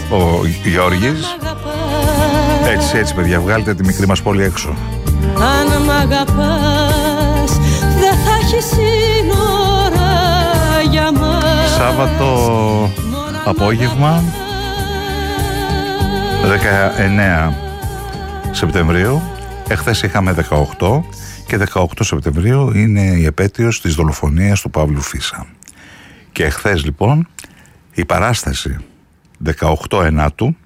ο Γιώργης. Έτσι παιδιά, βγάλτε τη μικρή μας πόλη έξω. Αν μ' αγαπάς, δεν θα έχει σύνορα για μας. Σάββατο απόγευμα 19 Σεπτεμβρίου. Εχθές είχαμε 18 και 18 Σεπτεμβρίου είναι η επέτειος της δολοφονίας του Παύλου Φίσα. Και εχθές λοιπόν η παράσταση 18 Ενάτου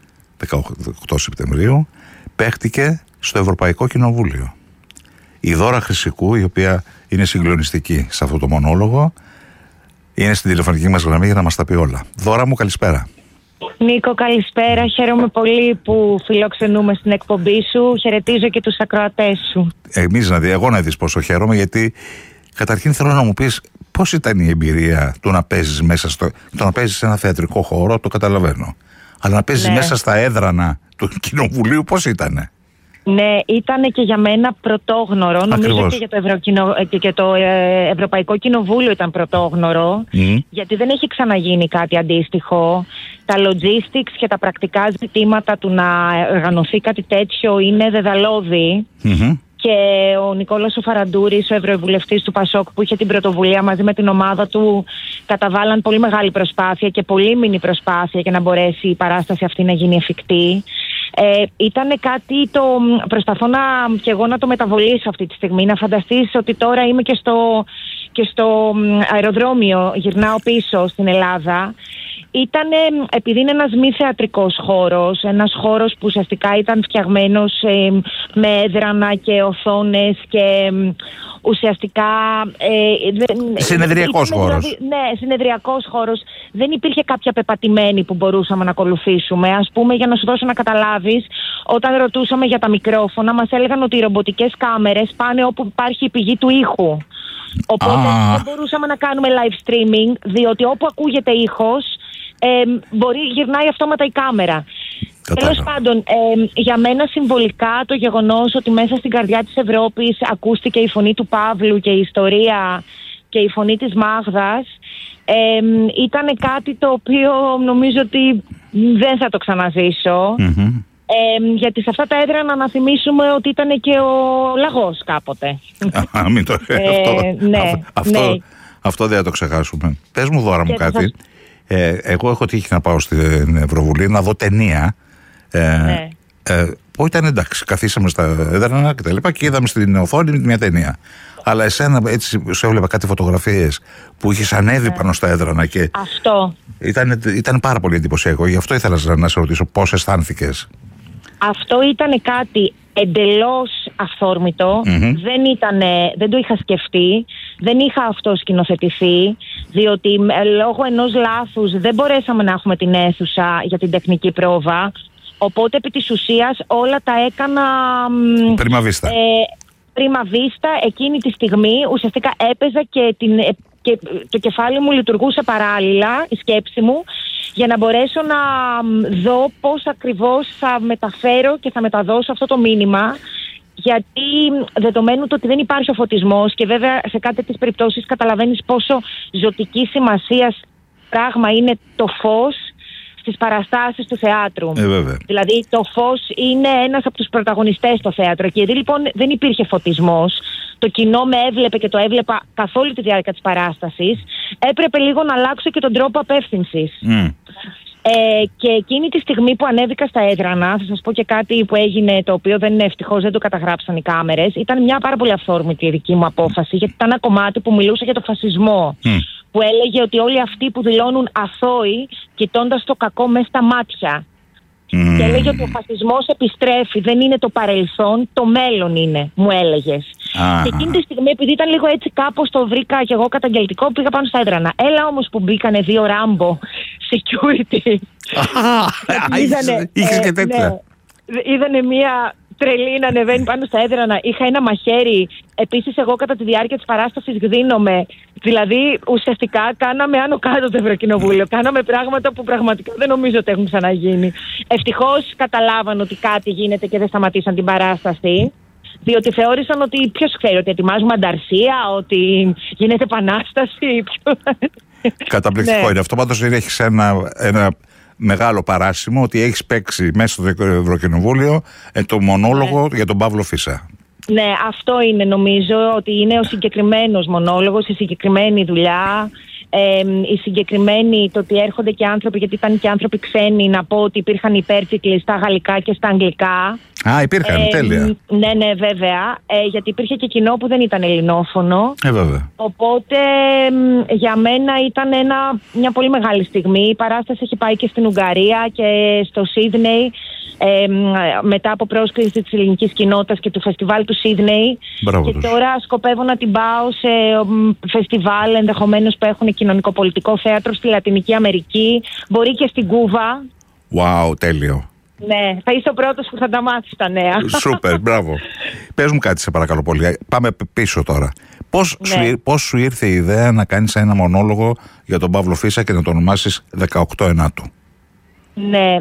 18 Σεπτεμβρίου παίχτηκε στο Ευρωπαϊκό Κοινοβούλιο. Η Δώρα Χρυσικού, η οποία είναι συγκλονιστική σε αυτό το μονόλογο, είναι στην τηλεφωνική μας γραμμή για να μας τα πει όλα. Δώρα μου, καλησπέρα. Νίκο, καλησπέρα. Χαίρομαι πολύ που φιλοξενούμε στην εκπομπή σου. Χαιρετίζω και τους ακροατές σου. Εγώ να δεις πόσο χαίρομαι, γιατί καταρχήν θέλω να μου πεις πώς ήταν η εμπειρία του να παίζεις μέσα το να παίζεις σε ένα θεατρικό χώρο, το καταλαβαίνω. Αλλά να παίζεις μέσα στα έδρανα του Κοινοβουλίου, πώς ήτανε? Ναι, ήταν και για μένα πρωτόγνωρο. Ακριβώς. Νομίζω και το Ευρωπαϊκό Κοινοβούλιο ήταν πρωτόγνωρο, γιατί δεν έχει ξαναγίνει κάτι αντίστοιχο. Τα logistics και τα πρακτικά ζητήματα του να οργανωθεί κάτι τέτοιο είναι δεδαλώδη. Και ο Νικόλας ο Φαραντούρης, ο ευρωβουλευτής του Πασόκ, που είχε την πρωτοβουλία μαζί με την ομάδα του, καταβάλαν πολύ μεγάλη προσπάθεια και πολύμηνη προσπάθεια για να μπορέσει η παράσταση αυτή να γίνει εφικτή. Ήταν κάτι προσπαθώ και εγώ να το μεταβολήσω αυτή τη στιγμή. Να φανταστείς ότι τώρα είμαι και στο αεροδρόμιο, γυρνάω πίσω στην Ελλάδα. Επειδή είναι ένας μη θεατρικός χώρος, ένας χώρος που ουσιαστικά ήταν φτιαγμένος με έδρανα και οθόνες και ουσιαστικά... συνεδριακός χώρος. Ναι, συνεδριακός χώρος. Δεν υπήρχε κάποια πεπατημένη που μπορούσαμε να ακολουθήσουμε. Ας πούμε, για να σου δώσω να καταλάβεις, όταν ρωτούσαμε για τα μικρόφωνα, μας έλεγαν ότι οι ρομποτικές κάμερες πάνε όπου υπάρχει η πηγή του ήχου. Οπότε δεν μπορούσαμε να κάνουμε live streaming, διότι όπου ακούγεται ήχος, γυρνάει αυτόματα η κάμερα. Τέλος πάντων, για μένα συμβολικά το γεγονός ότι μέσα στην καρδιά της Ευρώπης ακούστηκε η φωνή του Παύλου και η ιστορία και η φωνή της Μάγδας, ήταν κάτι το οποίο νομίζω ότι δεν θα το ξαναζήσω. Γιατί σε αυτά τα έδρανα να θυμίσουμε ότι ήταν και ο Λαγός κάποτε. Μην το αυτό δεν θα το ξεχάσουμε. Πες μου, Δώρα μου, κάτι. Εγώ έχω τύχει να πάω στην Ευρωβουλή να δω ταινία. Που ήταν εντάξει, καθίσαμε στα έδρανα και τα λοιπά και είδαμε στην οθόνη μια ταινία. Αλλά εσένα έτσι σου έβλεπα κάτι φωτογραφίες που είχες ανέβει πάνω στα έδρανα και αυτό ήταν πάρα πολύ εντυπωσιακό. Γι' αυτό ήθελα να σε ρωτήσω πώς αισθάνθηκες. Αυτό ήταν κάτι εντελώς αυθόρμητο. Δεν το είχα σκεφτεί, δεν είχα αυτό σκηνοθετηθεί, διότι λόγω ενός λάθους δεν μπορέσαμε να έχουμε την αίθουσα για την τεχνική πρόβα. Οπότε επί της ουσίας όλα τα έκανα πρίμα βίστα. Εκείνη τη στιγμή ουσιαστικά έπαιζα και το κεφάλι μου λειτουργούσε παράλληλα, η σκέψη μου, για να μπορέσω να δω πώς ακριβώς θα μεταφέρω και θα μεταδώσω αυτό το μήνυμα. Γιατί δεδομένου το ότι δεν υπάρχει ο φωτισμός και βέβαια σε κάτι τέτοιες περιπτώσεις καταλαβαίνεις πόσο ζωτική σημασία πράγμα είναι το φως στις παραστάσεις του θεάτρου. Δηλαδή το φως είναι ένας από τους πρωταγωνιστές στο θέατρο και επειδή λοιπόν δεν υπήρχε φωτισμός, το κοινό με έβλεπε και το έβλεπα καθ' όλη τη διάρκεια της παράστασης, έπρεπε λίγο να αλλάξω και τον τρόπο απεύθυνσης. Και εκείνη τη στιγμή που ανέβηκα στα έδρανα, θα σας πω και κάτι που έγινε, το οποίο ευτυχώς δεν το καταγράψαν οι κάμερες. Ήταν μια πάρα πολύ αυθόρμητη η δική μου απόφαση, γιατί ήταν ένα κομμάτι που μιλούσε για το φασισμό. Που έλεγε ότι όλοι αυτοί που δηλώνουν αθώοι, κοιτώντας το κακό μέσα στα μάτια. Και έλεγε ότι ο φασισμός επιστρέφει, δεν είναι το παρελθόν, το μέλλον είναι, μου έλεγες. Και εκείνη τη στιγμή, επειδή ήταν λίγο έτσι, κάπως το βρήκα και εγώ καταγγελτικό, πήγα πάνω στα έδρανα. Έλα όμως που μπήκανε 2 Ράμπο security. Είχες και τέτοια. Είδανε μία τρελή να ανεβαίνει πάνω στα έδρανα. Είχα ένα μαχαίρι. Επίσης, εγώ κατά τη διάρκεια της παράστασης γδίνομαι. Δηλαδή, ουσιαστικά κάναμε άνω κάτω το Ευρωκοινοβούλιο. Κάναμε πράγματα που πραγματικά δεν νομίζω ότι έχουν ξαναγίνει. Ευτυχώς καταλάβαν ότι κάτι γίνεται και δεν σταματήσαν την παράσταση. Διότι θεώρησαν ότι ποιος ξέρει, ότι ετοιμάζουμε ανταρσία, ότι γίνεται επανάσταση. Καταπληκτικό είναι αυτό. Πάντως έχεις ένα μεγάλο παράσημο ότι έχεις παίξει μέσα στο Ευρωκοινοβούλιο το μονόλογο για τον Παύλο Φίσα. Ναι, αυτό είναι, νομίζω ότι είναι ο συγκεκριμένος μονόλογος, η συγκεκριμένη δουλειά, η συγκεκριμένη, το ότι έρχονται και άνθρωποι, γιατί ήταν και άνθρωποι ξένοι, να πω ότι υπήρχαν υπέρτιτλοι στα γαλλικά και στα αγγλικά. Υπήρχαν, τέλεια. Ναι, βέβαια, γιατί υπήρχε και κοινό που δεν ήταν ελληνόφωνο. Βέβαια. Οπότε για μένα ήταν μια πολύ μεγάλη στιγμή. Η παράσταση έχει πάει και στην Ουγγαρία και στο Σίδνεϊ, μετά από πρόσκληση της ελληνικής κοινότητας και του φεστιβάλ του Σίδνεϊ. Και τώρα σκοπεύω να την πάω σε φεστιβάλ ενδεχομένως που έχουν κοινωνικοπολιτικό θέατρο στη Λατινική Αμερική, μπορεί και στην Κούβα. Wow, τέλειο. Ναι, θα είσαι ο πρώτος που θα τα μάθεις τα νέα. Σούπερ, μπράβο. Πες μου κάτι, σε παρακαλώ πολύ. Πάμε πίσω τώρα. Πώς σου ήρθε η ιδέα να κάνεις ένα μονόλογο για τον Παύλο Φίσα και να το ονομάσεις 18 Ενάτου? Ναι,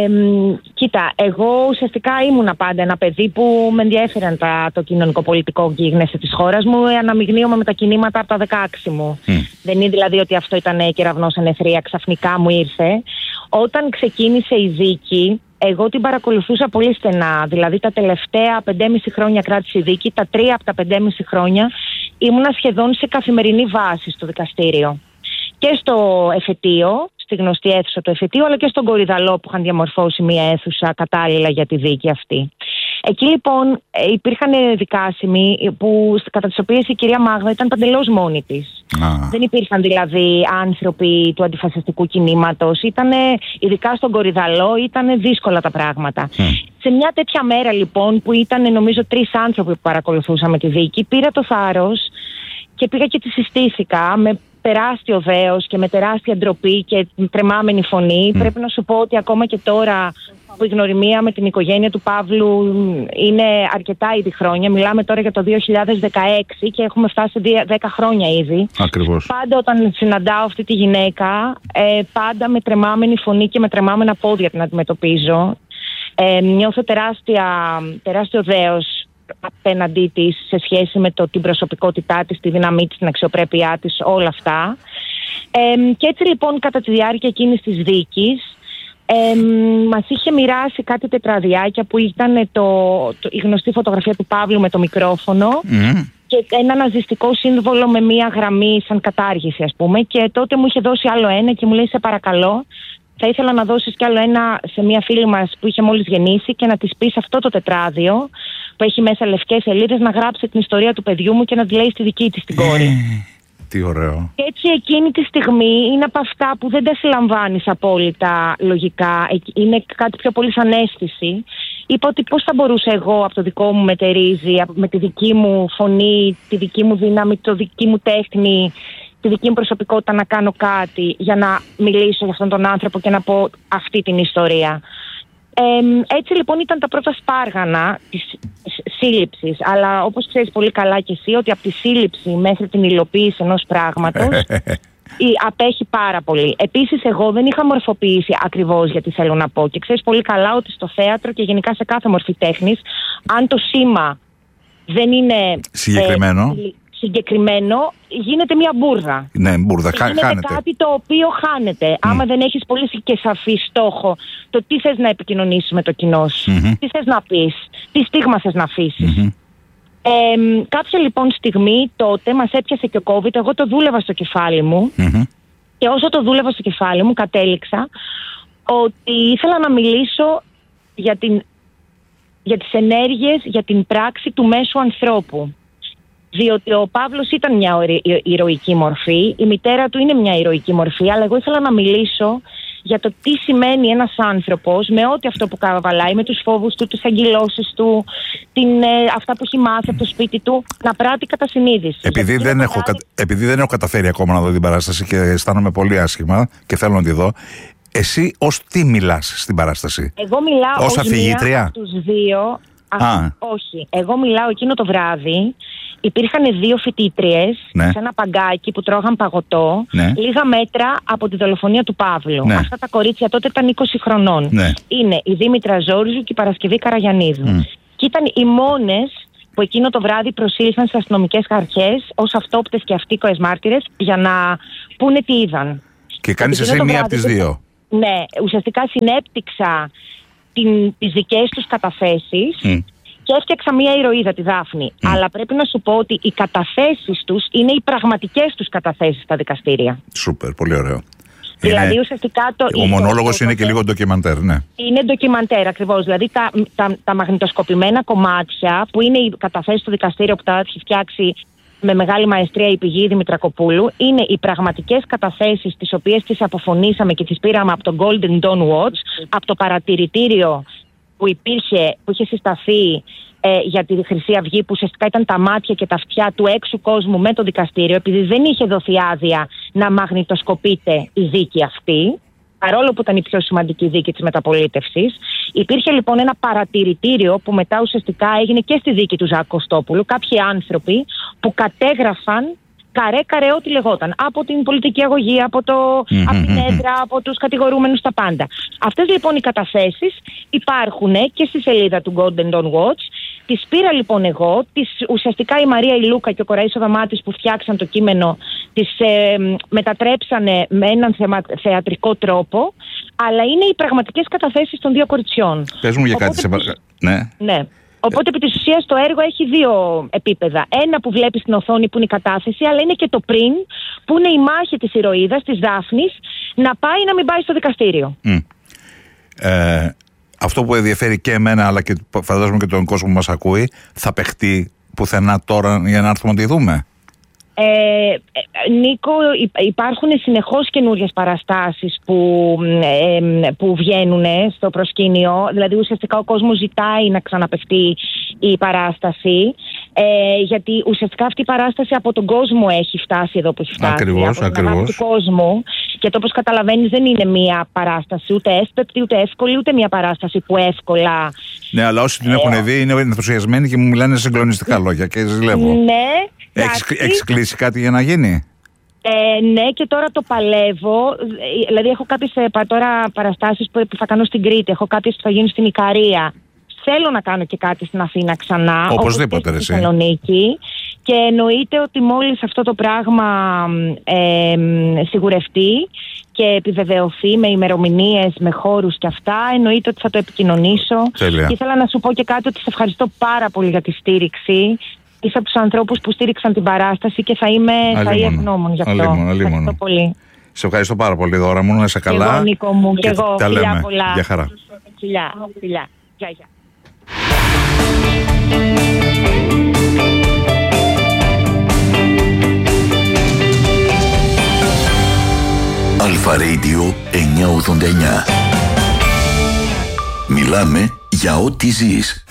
κοίτα, εγώ ουσιαστικά ήμουνα πάντα ένα παιδί που με ενδιέφεραν το κοινωνικοπολιτικό γίγνεσθε της χώρας μου. Αναμειγνύομαι με τα κινήματα από τα 16 μου. Δεν είναι δηλαδή ότι αυτό ήταν κεραυνός ανεθρία, ξαφνικά μου ήρθε. Όταν ξεκίνησε η δίκη, εγώ την παρακολουθούσα πολύ στενά. Δηλαδή τα τελευταία 5,5 χρόνια κράτησε η δίκη, τα 3 από τα 5,5 χρόνια ήμουνα σχεδόν σε καθημερινή βάση στο δικαστήριο. Και στο εφετείο, στη γνωστή αίθουσα του εφετείου, αλλά και στον Κορυδαλό που είχαν διαμορφώσει μια αίθουσα κατάλληλα για τη δίκη αυτή. Εκεί λοιπόν υπήρχαν δικάσιμοι κατά τις οποίες η κυρία Μάγδα ήταν παντελώς μόνη της. Δεν υπήρχαν δηλαδή άνθρωποι του αντιφασιστικού κινήματος. Ειδικά στον Κορυδαλό ήταν δύσκολα τα πράγματα. Σε μια τέτοια μέρα λοιπόν που ήταν νομίζω 3 άνθρωποι που παρακολουθούσαμε τη δίκη, πήρα το θάρρος και πήγα και τη συστήθηκα με τεράστιο δέος και με τεράστια ντροπή και τρεμάμενη φωνή. Πρέπει να σου πω ότι ακόμα και τώρα που η γνωριμία με την οικογένεια του Παύλου είναι αρκετά ήδη χρόνια. Μιλάμε τώρα για το 2016 και έχουμε φτάσει 10 χρόνια ήδη. Ακριβώς. Πάντα όταν συναντάω αυτή τη γυναίκα, πάντα με τρεμάμενη φωνή και με τρεμάμενα πόδια την αντιμετωπίζω. Νιώθω τεράστιο δέος απέναντί της σε σχέση με την προσωπικότητά της, τη δύναμή της, την αξιοπρέπειά της, όλα αυτά. Και έτσι λοιπόν κατά τη διάρκεια εκείνης της δίκης μας είχε μοιράσει κάτι τετραδιάκια που ήταν η γνωστή φωτογραφία του Παύλου με το μικρόφωνο και ένα ναζιστικό σύμβολο με μία γραμμή σαν κατάργηση, ας πούμε, και τότε μου είχε δώσει άλλο ένα και μου λέει: σε παρακαλώ, θα ήθελα να δώσεις κι άλλο ένα σε μία φίλη μας που είχε μόλις γεννήσει και να της πεις αυτό το τετράδιο που έχει μέσα λευκές σελίδες να γράψει την ιστορία του παιδιού μου και να τη λέει στη δική της την κόρη. Τι ωραίο. Και έτσι εκείνη τη στιγμή είναι από αυτά που δεν τα συλλαμβάνεις απόλυτα λογικά. Είναι κάτι πιο πολύ σαν αίσθηση. Είπα ότι πώς θα μπορούσα εγώ από το δικό μου μετερίζει, με τη δική μου φωνή, τη δική μου δύναμη, τη δική μου τέχνη, τη δική μου προσωπικότητα να κάνω κάτι για να μιλήσω για αυτόν τον άνθρωπο και να πω αυτή την ιστορία. Έτσι λοιπόν ήταν τα πρώτα σπάργανα της σύλληψης, αλλά όπως ξέρεις πολύ καλά και εσύ ότι από τη σύλληψη μέχρι την υλοποίηση ενός πράγματος απέχει πάρα πολύ. Επίσης εγώ δεν είχα μορφοποιήσει ακριβώς γιατί θέλω να πω, και ξέρεις πολύ καλά ότι στο θέατρο και γενικά σε κάθε μορφή τέχνης, αν το σήμα δεν είναι συγκεκριμένο, γίνεται μια μπουρδα. Ναι, μπουρδα, γίνεται κάτι το οποίο χάνεται. Άμα δεν έχεις πολύ και σαφή στόχο το τι θες να επικοινωνήσεις με το κοινό σου, τι θες να πεις, τι στίγμα θες να αφήσεις. Κάποια λοιπόν στιγμή τότε μας έπιασε και ο COVID. Εγώ το δούλευα στο κεφάλι μου και όσο το δούλευα στο κεφάλι μου κατέληξα ότι ήθελα να μιλήσω για τις ενέργειες, για την πράξη του μέσου ανθρώπου. Διότι ο Παύλος ήταν μια ηρωική μορφή, η μητέρα του είναι μια ηρωική μορφή, αλλά εγώ ήθελα να μιλήσω για το τι σημαίνει ένας άνθρωπος με ό,τι αυτό που καβαλάει, με τους φόβους του, τις αγκυλώσεις του, αυτά που έχει μάθει από το σπίτι του, να πράττει κατά συνείδηση. Επειδή δεν έχω καταφέρει ακόμα να δω την παράσταση και αισθάνομαι πολύ άσχημα και θέλω να τη δω, εσύ ως τι μιλάς στην παράσταση? Εγώ μιλάω ως αφηγήτρια? Μία από τους δύο. Όχι. Εγώ μιλάω εκείνο το βράδυ. Υπήρχαν 2 φοιτήτριες σε ένα παγκάκι που τρώγαν παγωτό, λίγα μέτρα από τη δολοφονία του Παύλου. Αυτά τα κορίτσια τότε ήταν 20 χρονών. Είναι η Δήμητρα Ζόριζου και η Παρασκευή Καραγιαννίδου. Και ήταν οι μόνες που εκείνο το βράδυ προσήλθαν στις αστυνομικές αρχές ως αυτόπτες και αυτοίκοες μάρτυρες για να πούνε τι είδαν. Και κάνεις εσύ μία από τις δύο? Ναι, ουσιαστικά συνέπτυξα τις δικές τους καταθέσεις και έφτιαξα μία ηρωίδα, τη Δάφνη. Αλλά πρέπει να σου πω ότι οι καταθέσεις τους είναι οι πραγματικές τους καταθέσεις στα δικαστήρια. Σούπερ, πολύ ωραίο. Δηλαδή ουσιαστικά ο μονόλογος είναι και λίγο ντοκιμαντέρ, ναι. Είναι ντοκιμαντέρ ακριβώς. Δηλαδή τα μαγνητοσκοπημένα κομμάτια που είναι οι καταθέσεις στο δικαστήριο που τα έχει φτιάξει με μεγάλη μαεστρία η πηγή Δημητρακοπούλου, είναι οι πραγματικές καταθέσεις τις οποίες τις αποφωνήσαμε και τις πήραμε από το Golden Dawn Watch, από το παρατηρητήριο που είχε συσταθεί για τη Χρυσή Αυγή, που ουσιαστικά ήταν τα μάτια και τα αυτιά του έξω κόσμου με το δικαστήριο, επειδή δεν είχε δοθεί άδεια να μαγνητοσκοπείται η δίκη αυτή, παρόλο που ήταν η πιο σημαντική δίκη της μεταπολίτευσης. Υπήρχε λοιπόν ένα παρατηρητήριο που μετά ουσιαστικά έγινε και στη δίκη του Ζακ Κωστόπουλου, κάποιοι άνθρωποι που κατέγραφαν καρέ ό,τι λεγόταν. Από την πολιτική αγωγή, από την έδρα, από τους κατηγορούμενους, τα πάντα. Αυτές λοιπόν οι καταθέσεις υπάρχουν και στη σελίδα του Golden Dawn Watch. Τις πήρα λοιπόν εγώ, ουσιαστικά η Μαρία Ηλούκα και ο Κοραής Οδαμάτης που φτιάξαν το κείμενο, τις μετατρέψανε με έναν θεατρικό τρόπο, αλλά είναι οι πραγματικές καταθέσεις των δύο κοριτσιών. Πες μου για κάτι, Ναι. Οπότε επί της ουσίας το έργο έχει δύο επίπεδα. Ένα που βλέπεις στην οθόνη που είναι η κατάθεση, αλλά είναι και το πριν, που είναι η μάχη της ηρωίδας, της Δάφνης, να πάει ή να μην πάει στο δικαστήριο. Αυτό που ενδιαφέρει και εμένα, αλλά και φαντάζομαι και τον κόσμο που μας ακούει, θα παιχτεί πουθενά τώρα για να έρθουμε να τη δούμε? Νίκο, υπάρχουν συνεχώς καινούριες παραστάσεις που βγαίνουν στο προσκήνιο. Δηλαδή ουσιαστικά ο κόσμος ζητάει να ξαναπαιχτεί η παράσταση, γιατί ουσιαστικά αυτή η παράσταση από τον κόσμο έχει φτάσει εδώ που έχει φτάσει. Ακριβώς. Του κόσμου. Και το όπως καταλαβαίνεις δεν είναι μία παράσταση ούτε εύπεπτη ούτε εύκολη, ούτε μία παράσταση που εύκολα... Ναι, αλλά όσοι την έχουν δει είναι ενθουσιασμένοι και μου μιλάνε συγκλονιστικά λόγια και ζηλεύω. Ναι. Έχεις κλείσει κάτι για να γίνει? Ναι, και τώρα το παλεύω. Δηλαδή έχω κάποιες τώρα παραστάσεις που θα κάνω στην Κρήτη, έχω κάποιες που θα γίνουν στην Ικαρία. Θέλω να κάνω και κάτι στην Αθήνα ξανά. Οπωσδήποτε, ρε, στη Θεσσαλονίκη. Και εννοείται ότι μόλις αυτό το πράγμα σιγουρευτεί και επιβεβαιωθεί με ημερομηνίες, με χώρους και αυτά, εννοείται ότι θα το επικοινωνήσω. Τέλεια. Και ήθελα να σου πω και κάτι, ότι σε ευχαριστώ πάρα πολύ για τη στήριξη. Είσαι από τους ανθρώπους που στήριξαν την παράσταση και θα είμαι ευγνώμων γι' αυτό. Ευχαριστώ πολύ. Σε ευχαριστώ πάρα πολύ, Δώρα μου, να είσαι καλά. Και εγώ, Νίκο μου, και εγώ. Τα λέμε. Πολλά. Γεια χαρά. Φιλιά. Γεια. Αλφα Radio 989. Μιλάμε για ό,τι ζεις.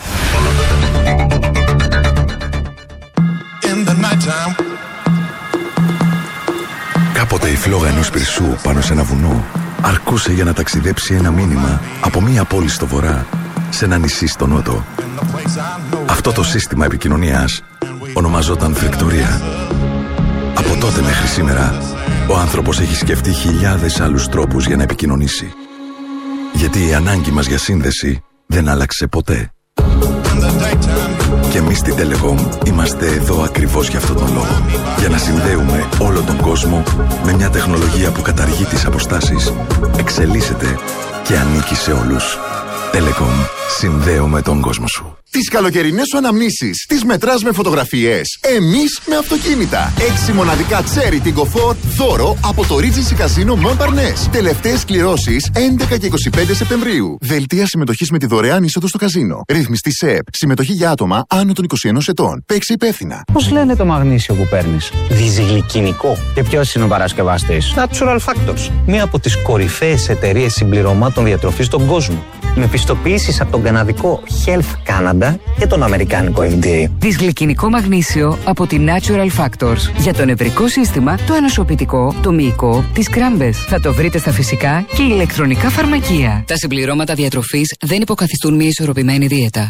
Κάποτε η φλόγα ενός πυρσού πάνω σε ένα βουνό αρκούσε για να ταξιδέψει ένα μήνυμα από μία πόλη στο βορρά σε ένα νησί στο νότο. Αυτό το σύστημα επικοινωνίας ονομαζόταν φρεκτορία. Από τότε μέχρι σήμερα ο άνθρωπος έχει σκεφτεί χιλιάδες άλλους τρόπους για να επικοινωνήσει. Γιατί η ανάγκη μας για σύνδεση δεν άλλαξε ποτέ. Και εμείς στην Telecom είμαστε εδώ ακριβώς για αυτόν τον λόγο. Για να συνδέουμε όλο τον κόσμο με μια τεχνολογία που καταργεί τις αποστάσεις, εξελίσσεται και ανήκει σε όλους. Telecom. Συνδέουμε τον κόσμο σου. Τις καλοκαιρινές σου αναμνήσεις τις μετράς με φωτογραφίες. Εμείς με αυτοκίνητα. 6 μοναδικά Cherry Tiggo 4 δώρο από το Regency Casino Mont Parnasse. Τελευταίες κληρώσεις 11 και 25 Σεπτεμβρίου. Δελτία συμμετοχής με τη δωρεάν είσοδο στο καζίνο. Ρυθμιστή ΣΕΠ. Συμμετοχή για άτομα άνω των 21 ετών. Παίξε υπεύθυνα. Πώς λένε το μαγνήσιο που παίρνεις? Διζυγλυκινικό. Και ποιος είναι ο παρασκευαστής? Natural Factors. Μία από τις κορυφαίες εταιρείες συμπληρωμάτων διατροφής στον κόσμο. Με πιστοποιήσεις από τον καναδικό Health Canada και τον αμερικάνικο FDA. Δυσγλυκινικό μαγνήσιο από τη Natural Factors. Για το νευρικό σύστημα, το ανοσοποιητικό, το μυϊκό, τις κράμπες. Θα το βρείτε στα φυσικά και ηλεκτρονικά φαρμακεία. Τα συμπληρώματα διατροφής δεν υποκαθιστούν μια ισορροπημένη δίαιτα.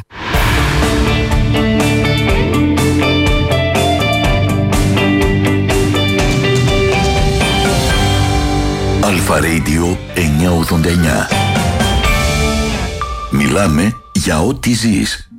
Αλφα Radio 989. Μιλάμε για ό,τι ζεις.